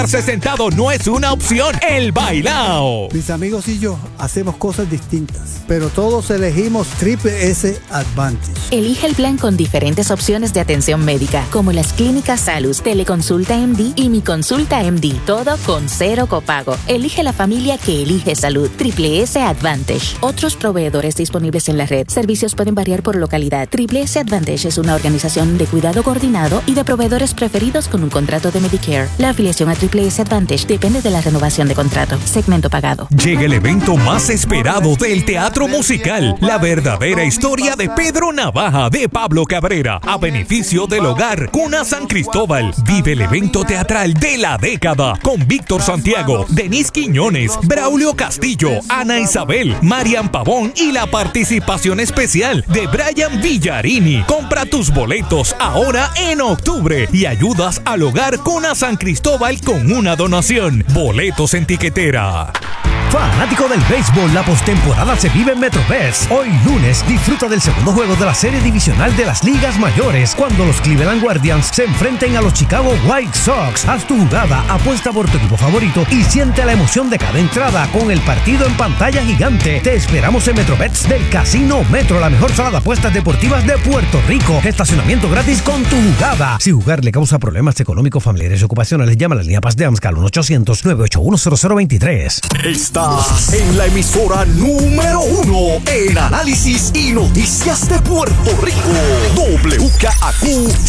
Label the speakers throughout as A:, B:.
A: Sentado no es una opción. El bailao.
B: Mis amigos y yo hacemos cosas distintas, pero todos elegimos Triple S Advantage.
C: Elige el plan con diferentes opciones de atención médica, como las clínicas Salus, Teleconsulta MD y Mi Consulta MD. Todo con 0 copago. Elige la familia que elige salud. Triple S Advantage. Otros proveedores disponibles en la red. Servicios pueden variar por localidad. Triple S Advantage es una organización de cuidado coordinado y de proveedores preferidos con un contrato de Medicare. La afiliación a Triple S Advantage depende de la renovación de contrato. Segmento pagado.
A: Llega el evento más esperado del teatro musical, la verdadera historia de Pedro Navaja de Pablo Cabrera, a beneficio del hogar Cuna San Cristóbal. Vive el evento teatral de la década con Víctor Santiago, Denise Quiñones, Braulio Castillo, Ana Isabel, Marian Pavón y la participación especial de Brian Villarini. Compra tus boletos ahora en octubre y ayudas al hogar Cuna San Cristóbal con una donación. Boletos en tiquetera.
D: Fanático del béisbol, la postemporada se vive en MetroBest. Hoy lunes disfruta del segundo juego de la serie divisional de las ligas mayores, cuando los Cleveland Guardians se enfrenten a los Chicago White Sox. Haz tu jugada, apuesta por tu equipo favorito y siente la emoción de cada entrada con el partido en pantalla gigante. Te esperamos en MetroBets del Casino Metro, la mejor sala de apuestas deportivas de Puerto Rico. Estacionamiento gratis con tu jugada. Si jugar le causa problemas económicos, familiares y ocupacionales, llama a la línea Paz de AMSCA al 1-800-981-0023.
E: Estás en la emisora número 1 en análisis y noticias de Puerto Rico. WKAQ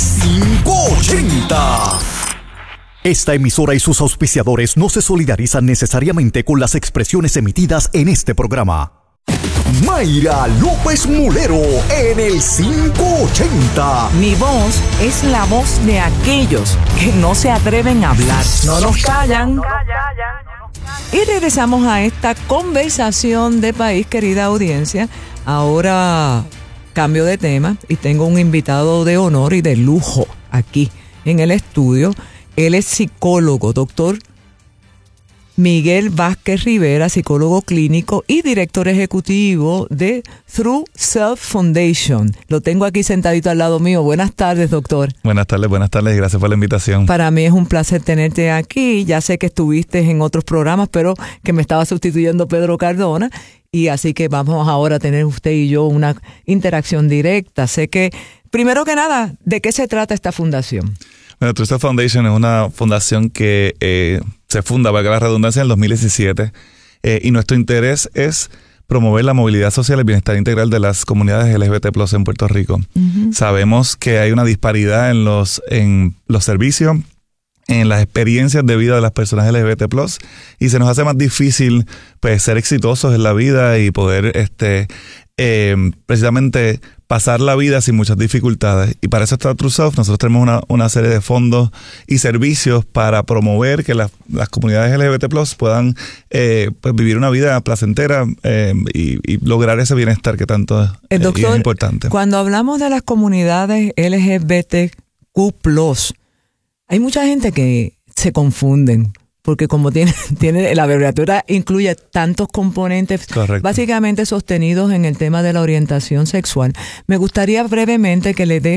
E: 580. Esta emisora y sus auspiciadores no se solidarizan necesariamente con las expresiones emitidas en este programa. Mayra López Mulero en el 580.
F: Mi voz es la voz de aquellos que no se atreven a hablar. No nos callan. Y regresamos a esta conversación de país, querida audiencia. Ahora cambio de tema y tengo un invitado de honor y de lujo aquí en el estudio. Él es psicólogo, doctor Miguel Vázquez Rivera, psicólogo clínico y director ejecutivo de True Self Foundation. Lo tengo aquí sentadito al lado mío. Buenas tardes, doctor.
G: Buenas tardes, gracias por la invitación.
F: Para mí es un placer tenerte aquí. Ya sé que estuviste en otros programas, pero que me estaba sustituyendo Pedro Cardona. Y así que vamos ahora a tener usted y yo una interacción directa. Sé que, primero que nada, ¿de qué se trata esta fundación?
G: Bueno, True Self Foundation es una fundación que se funda, valga la redundancia, en el 2017 y nuestro interés es promover la movilidad social y el bienestar integral de las comunidades LGBT+ en Puerto Rico. Uh-huh. Sabemos que hay una disparidad en los servicios, en las experiencias de vida de las personas LGBT+, y se nos hace más difícil pues ser exitosos en la vida y poder precisamente pasar la vida sin muchas dificultades. Y para eso está True Self. Nosotros tenemos una serie de fondos y servicios para promover que las comunidades LGBT+ puedan pues vivir una vida placentera y lograr ese bienestar que tanto doctor, es importante.
F: Cuando hablamos de las comunidades LGBTQ+, hay mucha gente que se confunden, porque como tiene la abreviatura incluye tantos componentes. Correcto. Básicamente sostenidos en el tema de la orientación sexual. Me gustaría brevemente que le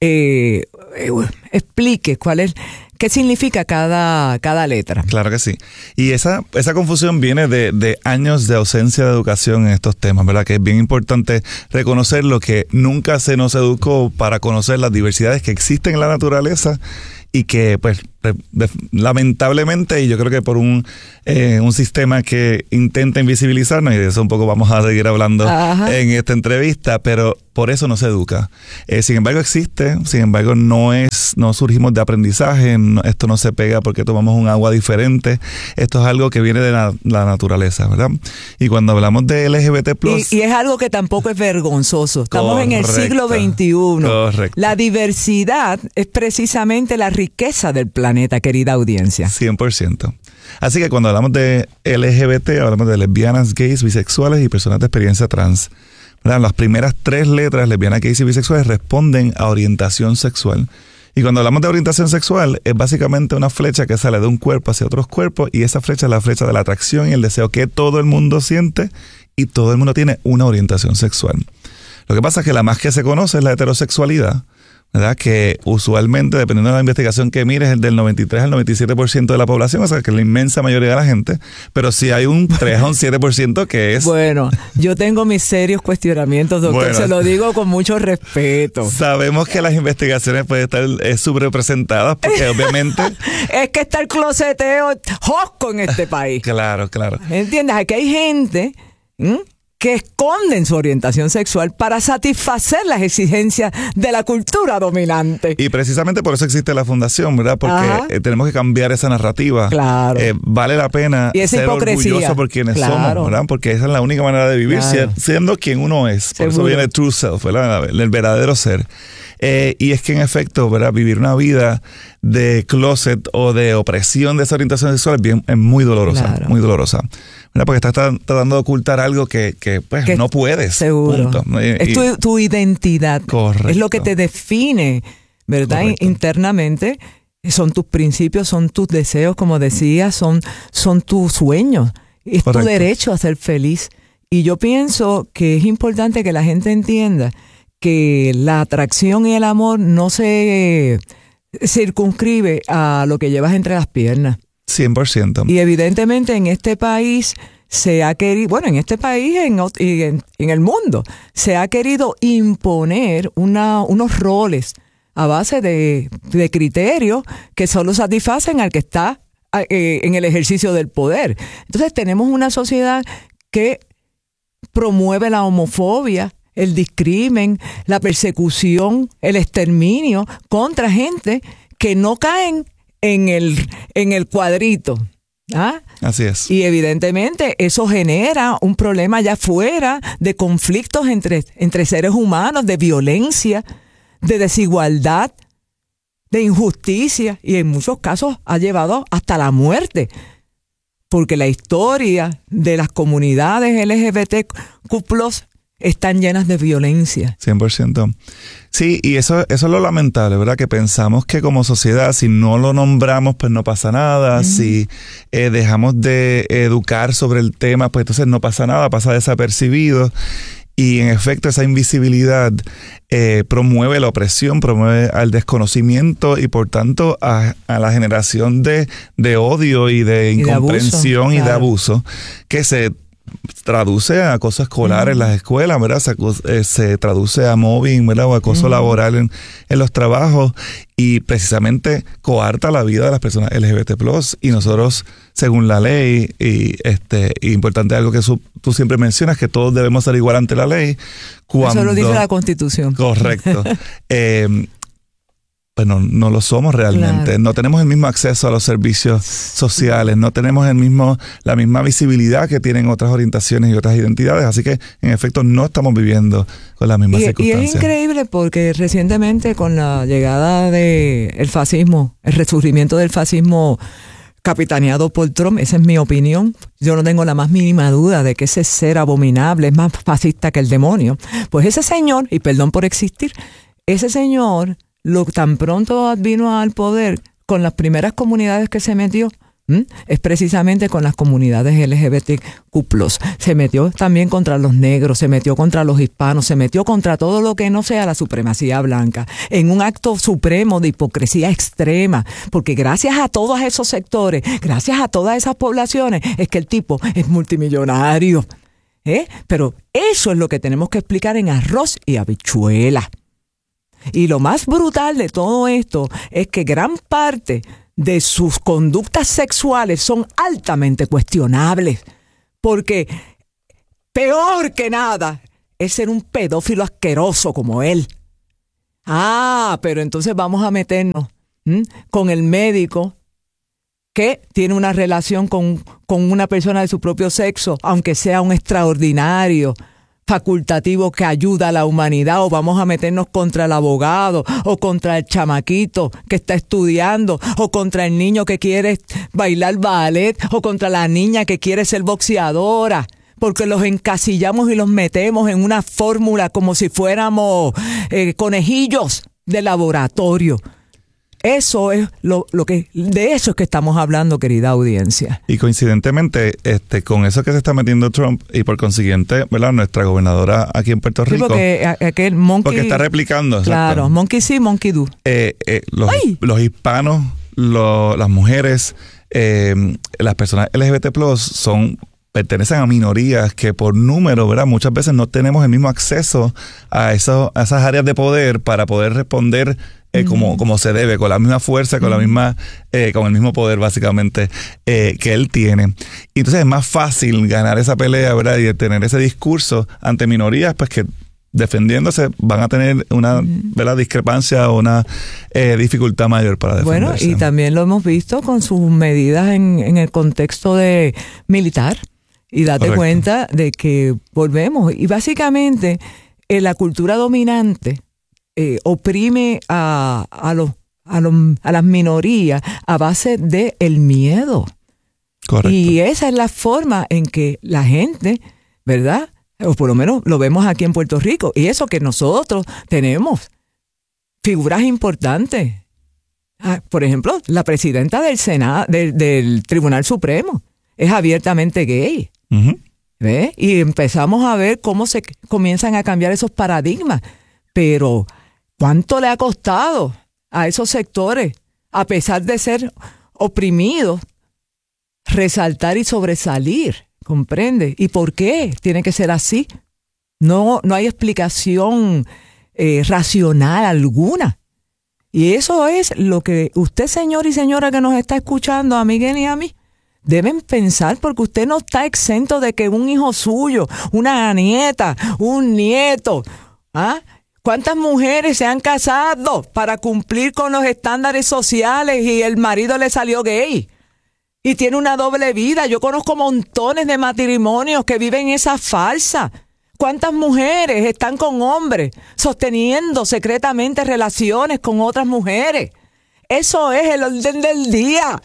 F: explique qué significa cada letra.
G: Claro que sí. Y esa confusión viene de años de ausencia de educación en estos temas, ¿verdad? Que es bien importante reconocer lo que nunca se nos educó para conocer las diversidades que existen en la naturaleza y que pues lamentablemente, y yo creo que por un sistema que intenta invisibilizarnos, y de eso un poco vamos a seguir hablando en esta entrevista, pero por eso no se educa. Sin embargo existe, sin embargo no surgimos de aprendizaje, esto no se pega porque tomamos un agua diferente, esto es algo que viene de la naturaleza, ¿verdad? Y cuando hablamos de LGBT+...
F: Y es algo que tampoco es vergonzoso, estamos en el siglo XXI. Correcto. La diversidad es precisamente la riqueza del planeta, querida audiencia.
G: 100%. Así que cuando hablamos de LGBT, hablamos de lesbianas, gays, bisexuales y personas de experiencia trans. ¿Verdad? Las primeras 3 letras, lesbianas, gays y bisexuales, responden a orientación sexual. Y cuando hablamos de orientación sexual, es básicamente una flecha que sale de un cuerpo hacia otros cuerpos, y esa flecha es la flecha de la atracción y el deseo que todo el mundo siente, y todo el mundo tiene una orientación sexual. Lo que pasa es que la más que se conoce es la heterosexualidad, ¿verdad? Que usualmente, dependiendo de la investigación que mires, es del 93 al 97% de la población, o sea, que es la inmensa mayoría de la gente, pero sí hay un 3 a un 7% que es...
F: Bueno, yo tengo mis serios cuestionamientos, doctor,
G: Bueno,
F: se lo digo con mucho respeto.
G: Sabemos que las investigaciones pueden estar subrepresentadas porque obviamente...
F: Es que está el closeteo josco en este país.
G: Claro.
F: ¿Entiendes? Aquí hay gente que esconden su orientación sexual para satisfacer las exigencias de la cultura dominante.
G: Y precisamente por eso existe la fundación, ¿verdad? Porque tenemos que cambiar esa narrativa.
F: Claro.
G: Vale la pena ser orgulloso por quienes somos, ¿verdad? Porque esa es la única manera de vivir, siendo quien uno es. Por eso viene el true self, ¿verdad? El verdadero ser. Y es que en efecto, ¿verdad? Vivir una vida de closet o de opresión de esa orientación sexual es muy dolorosa, muy dolorosa. ¿Verdad? Porque estás tratando de ocultar algo que no puedes.
F: Seguro.
G: Punto.
F: Es tu identidad.
G: Correcto.
F: Es lo que te define, ¿verdad?
G: Correcto.
F: Internamente. Son tus principios, son tus deseos, como decía, son tus sueños. Es tu derecho a ser feliz. Y yo pienso que es importante que la gente entienda que la atracción y el amor no se circunscribe a lo que llevas entre las piernas.
G: 100%.
F: Y evidentemente en este país se ha querido, bueno, en este país y en el mundo, se ha querido imponer unos roles a base de criterios que solo satisfacen al que está en el ejercicio del poder. Entonces tenemos una sociedad que promueve la homofobia, el discrimen, la persecución, el exterminio contra gente que no caen en el cuadrito. ¿Ah?
G: Así es.
F: Y evidentemente eso genera un problema allá afuera de conflictos entre seres humanos, de violencia, de desigualdad, de injusticia, y en muchos casos ha llevado hasta la muerte. Porque la historia de las comunidades LGBTQ+ están llenas de violencia.
G: 100%. Sí, y eso es lo lamentable, ¿verdad? Que pensamos que como sociedad, si no lo nombramos, pues no pasa nada. Si dejamos de educar sobre el tema, pues entonces no pasa nada, pasa desapercibido. Y en efecto, esa invisibilidad promueve la opresión, promueve al desconocimiento y por tanto a la generación de odio y de incomprensión y de abuso que se traduce a acoso escolar en las escuelas, ¿verdad? Se traduce a mobbing, ¿verdad? O acoso laboral en los trabajos y precisamente coarta la vida de las personas LGBT+. Y nosotros, según la ley, importante algo que tú siempre mencionas, que todos debemos ser igual ante la ley.
F: Eso lo dice la Constitución.
G: Correcto. Pues no lo somos realmente. Claro. No tenemos el mismo acceso a los servicios sociales, no tenemos la misma visibilidad que tienen otras orientaciones y otras identidades, así que en efecto no estamos viviendo con las mismas circunstancias.
F: Y es increíble porque recientemente con la llegada del fascismo, el resurgimiento del fascismo capitaneado por Trump, esa es mi opinión, yo no tengo la más mínima duda de que ese ser abominable es más fascista que el demonio, pues ese señor, y perdón por existir, ese señor tan pronto vino al poder con las primeras comunidades que se metió, es precisamente con las comunidades LGBTQ+. Se metió también contra los negros, se metió contra los hispanos, se metió contra todo lo que no sea la supremacía blanca, en un acto supremo de hipocresía extrema, porque gracias a todos esos sectores, gracias a todas esas poblaciones, es que el tipo es multimillonario. Pero eso es lo que tenemos que explicar en arroz y habichuela. Y lo más brutal de todo esto es que gran parte de sus conductas sexuales son altamente cuestionables, porque peor que nada es ser un pedófilo asqueroso como él. Pero entonces vamos a meternos con el médico que tiene una relación con una persona de su propio sexo, aunque sea un extraordinario facultativo que ayuda a la humanidad, o vamos a meternos contra el abogado o contra el chamaquito que está estudiando o contra el niño que quiere bailar ballet o contra la niña que quiere ser boxeadora, porque los encasillamos y los metemos en una fórmula como si fuéramos conejillos de laboratorio. Eso es de eso es que estamos hablando, querida audiencia.
G: Y coincidentemente, con eso que se está metiendo Trump y por consiguiente, ¿verdad? Nuestra gobernadora aquí en Puerto Rico.
F: Porque
G: está replicando.
F: Claro,
G: exacto.
F: monkey sí, monkey do.
G: Los hispanos, las mujeres, las personas LGBT+ pertenecen a minorías que por número, ¿verdad? Muchas veces no tenemos el mismo acceso a esas áreas de poder para poder responder como se debe, con la misma fuerza, con la misma, con el mismo poder básicamente que él tiene. Y entonces es más fácil ganar esa pelea, ¿verdad? Y tener ese discurso ante minorías, pues que defendiéndose van a tener una, ¿verdad?, discrepancia o una dificultad mayor para defenderse.
F: Bueno, y también lo hemos visto con sus medidas en el contexto de militar. Y date
G: Correcto.
F: cuenta de que volvemos. Y básicamente la cultura dominante oprime a las minorías a base de el miedo.
G: Correcto.
F: Y esa es la forma en que la gente, ¿verdad? O por lo menos lo vemos aquí en Puerto Rico. Y eso que nosotros tenemos figuras importantes. Por ejemplo, la presidenta del Senado, del Tribunal Supremo, es abiertamente gay.
G: Uh-huh.
F: ¿Ves? Y empezamos a ver cómo se comienzan a cambiar esos paradigmas. Pero, ¿cuánto le ha costado a esos sectores, a pesar de ser oprimidos, resaltar y sobresalir? ¿Comprende? ¿Y por qué tiene que ser así? No hay explicación racional alguna. Y eso es lo que usted, señor y señora que nos está escuchando, a Miguel y a mí, deben pensar, porque usted no está exento de que un hijo suyo, una nieta, un nieto, ¿cuántas mujeres se han casado para cumplir con los estándares sociales y el marido le salió gay? Y tiene una doble vida. Yo conozco montones de matrimonios que viven esa farsa. ¿Cuántas mujeres están con hombres sosteniendo secretamente relaciones con otras mujeres? Eso es el orden del día.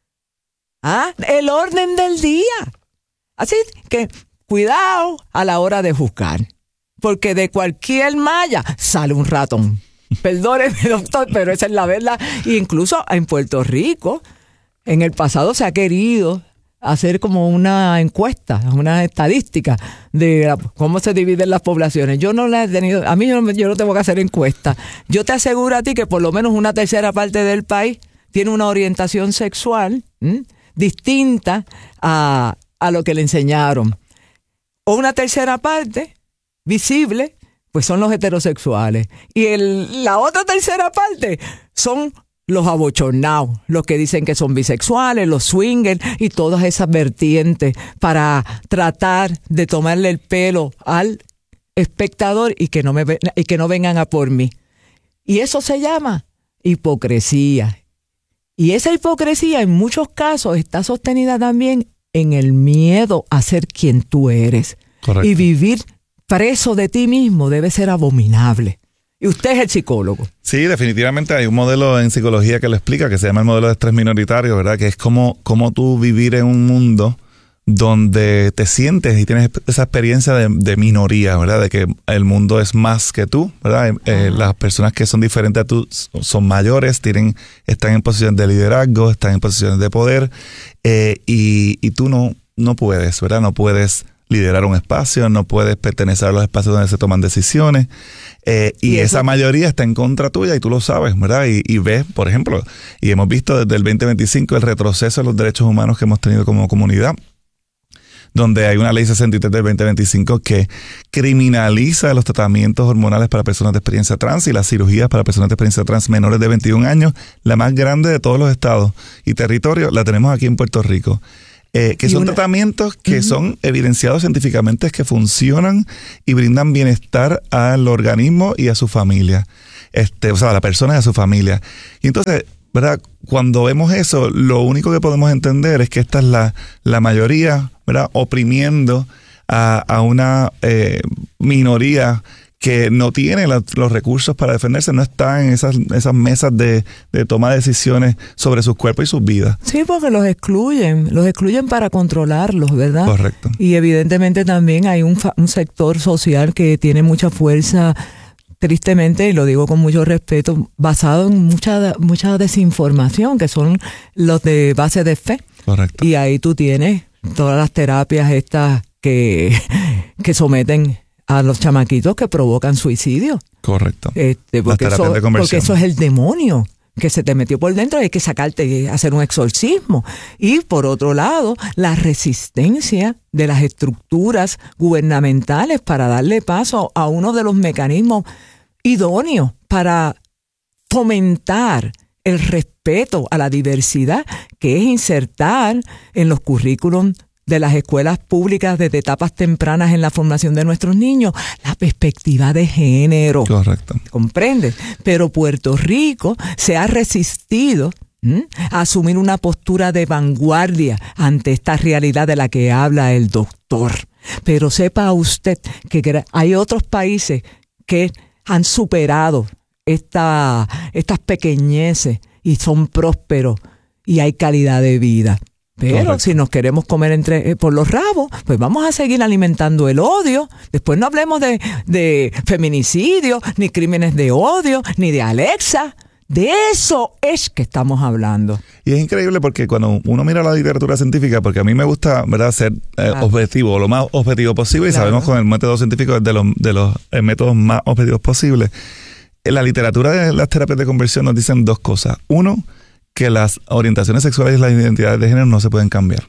F: El orden del día. Así que cuidado a la hora de juzgar, porque de cualquier malla sale un ratón. Perdóneme, doctor, pero esa es la verdad. E incluso en Puerto Rico, en el pasado se ha querido hacer como una encuesta, una estadística de cómo se dividen las poblaciones. Yo no la he tenido, a mí yo no tengo que hacer encuesta. Yo te aseguro a ti que por lo menos una tercera parte del país tiene una orientación sexual distinta a lo que le enseñaron. O una tercera parte visible, pues son los heterosexuales. Y la otra tercera parte son los abochornados, los que dicen que son bisexuales, los swingers y todas esas vertientes para tratar de tomarle el pelo al espectador y que no vengan a por mí. Y eso se llama hipocresía. Y esa hipocresía en muchos casos está sostenida también en el miedo a ser quien tú eres.
G: Correcto.
F: Y vivir preso de ti mismo debe ser abominable. Y usted es el psicólogo.
G: Sí, definitivamente hay un modelo en psicología que lo explica, que se llama el modelo de estrés minoritario, ¿verdad? Que es como tú vivir en un mundo donde te sientes y tienes esa experiencia de minoría, ¿verdad? De que el mundo es más que tú, ¿verdad? Las personas que son diferentes a tú son mayores, están en posiciones de liderazgo, están en posiciones de poder, y tú no puedes, ¿verdad? No puedes liderar un espacio, no puedes pertenecer a los espacios donde se toman decisiones, y esa mayoría está en contra tuya y tú lo sabes, ¿verdad? Y ves, por ejemplo, y hemos visto desde el 2025 el retroceso de los derechos humanos que hemos tenido como comunidad, donde hay una ley 63 del 2025 que criminaliza los tratamientos hormonales para personas de experiencia trans y las cirugías para personas de experiencia trans menores de 21 años, la más grande de todos los estados y territorios, la tenemos aquí en Puerto Rico. Que son tratamientos que son evidenciados científicamente, que funcionan y brindan bienestar al organismo y a su familia, o sea, a la persona y a su familia. Y entonces, ¿verdad? Cuando vemos eso, lo único que podemos entender es que esta es la mayoría, ¿verdad? Oprimiendo a una minoría que no tiene los recursos para defenderse, no está en esas mesas de toma de decisiones sobre sus cuerpos y sus vidas.
F: Sí, porque los excluyen para controlarlos, ¿verdad?
G: Correcto.
F: Y evidentemente también hay un sector social que tiene mucha fuerza tristemente, y lo digo con mucho respeto, basado en mucha desinformación, que son los de base de fe.
G: Correcto.
F: Y ahí tú tienes todas las terapias estas que someten a los chamaquitos que provocan suicidio.
G: Correcto.
F: Porque eso es el demonio que se te metió por dentro y hay que sacarte, hacer un exorcismo. Y por otro lado, la resistencia de las estructuras gubernamentales para darle paso a uno de los mecanismos idóneos para fomentar el respeto a la diversidad, que es insertar en los currículums de las escuelas públicas desde etapas tempranas en la formación de nuestros niños la perspectiva de género.
G: Correcto.
F: ¿Comprendes? Pero Puerto Rico se ha resistido a asumir una postura de vanguardia ante esta realidad de la que habla el doctor. Pero sepa usted que hay otros países que han superado estas pequeñeces y son prósperos y hay calidad de vida. Pero correcto, si nos queremos comer por los rabos, pues vamos a seguir alimentando el odio. Después no hablemos de feminicidio, ni crímenes de odio, ni de Alexa. De eso es que estamos hablando.
G: Y es increíble porque cuando uno mira la literatura científica, porque a mí me gusta, ¿verdad?, ser objetivo, lo más objetivo posible, y sabemos con el método científico es de los métodos más objetivos posibles. En la literatura de las terapias de conversión nos dicen dos cosas. Uno, que las orientaciones sexuales y las identidades de género no se pueden cambiar.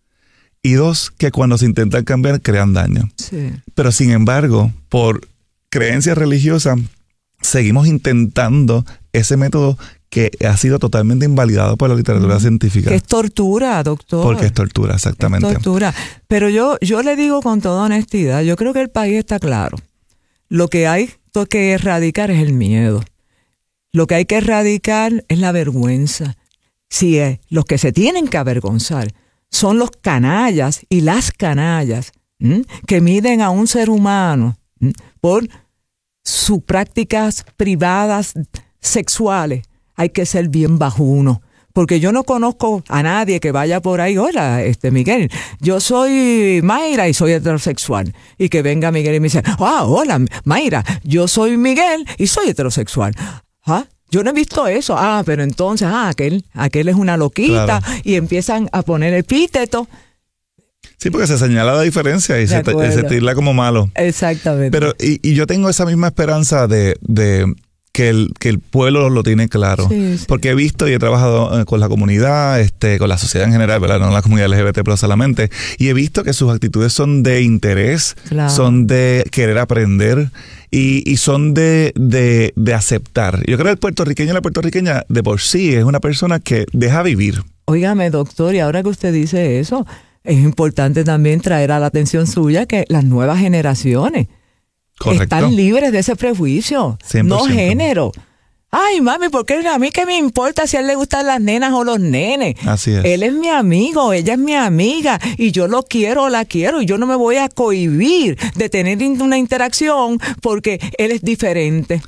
G: Y dos, que cuando se intentan cambiar crean daño.
F: Sí.
G: Pero sin embargo, por creencias religiosas, seguimos intentando ese método que ha sido totalmente invalidado por la literatura científica.
F: Que es tortura, doctor.
G: Porque es tortura, exactamente.
F: Es tortura. Pero yo le digo con toda honestidad, yo creo que el país está claro. Lo que hay que erradicar es el miedo. Lo que hay que erradicar es la vergüenza. Sí, los que se tienen que avergonzar son los canallas y las canallas que miden a un ser humano por sus prácticas privadas sexuales. Hay que ser bien bajuno. Porque yo no conozco a nadie que vaya por ahí, hola, Miguel, yo soy Mayra y soy heterosexual. Y que venga Miguel y me dice, hola, Mayra, yo soy Miguel y soy heterosexual. ¿Ah? Yo no he visto eso. Pero entonces, aquel es una loquita. Claro. Y empiezan a poner epítetos.
G: Sí, porque se señala la diferencia y se tilda como malo.
F: Exactamente.
G: Pero y yo tengo esa misma esperanza de que el pueblo lo tiene claro. Sí. Porque he visto y he trabajado con la comunidad, con la sociedad en general, ¿verdad? No la comunidad LGBT, pero solamente. Y he visto que sus actitudes son de interés, claro, son de querer aprender y son de aceptar. Yo creo que el puertorriqueño y la puertorriqueña de por sí es una persona que deja vivir.
F: Óigame, doctor, y ahora que usted dice eso, es importante también traer a la atención suya que las nuevas generaciones
G: correcto,
F: están libres de ese prejuicio,
G: 100%.
F: No género. Ay, mami, ¿por qué a mí qué me importa si a él le gustan las nenas o los nenes?
G: Así es.
F: Él es mi amigo, ella es mi amiga y yo lo quiero o la quiero y yo no me voy a cohibir de tener una interacción porque él es diferente.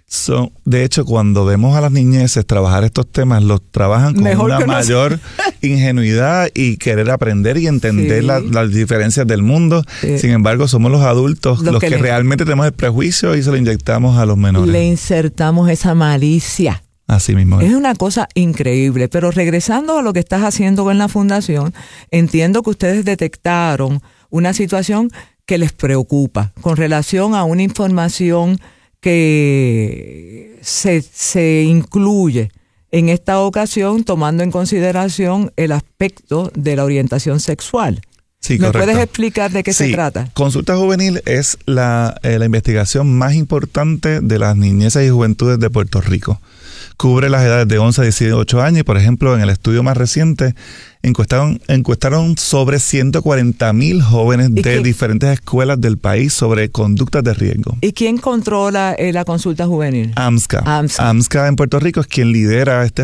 G: De hecho, cuando vemos a las niñeces trabajar estos temas, los trabajan con una mayor ingenuidad y querer aprender y entender las diferencias del mundo. Sí. Sin embargo, somos los adultos los que realmente tenemos el prejuicio y se lo inyectamos a los menores.
F: Le insertamos esa malicia.
G: Así mismo
F: es una cosa increíble. Pero regresando a lo que estás haciendo en la fundación, entiendo que ustedes detectaron una situación que les preocupa con relación a una información que se incluye en esta ocasión tomando en consideración el aspecto de la orientación sexual.
G: Sí,
F: ¿Me
G: correcto.
F: puedes explicar de qué se trata?
G: Consulta Juvenil es la investigación más importante de las niñeces y juventudes de Puerto Rico. Cubre las edades de 11 a 18 años y, por ejemplo, en el estudio más reciente encuestaron sobre 140,000 jóvenes de diferentes escuelas del país sobre conductas de riesgo.
F: ¿Y quién controla la consulta juvenil?
G: AMSCA. AMSCA en Puerto Rico es quien lidera este